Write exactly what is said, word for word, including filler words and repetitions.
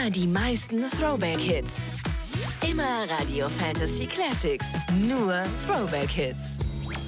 Immer die meisten Throwback-Hits. Immer Radio Fantasy Classics. Nur Throwback-Hits.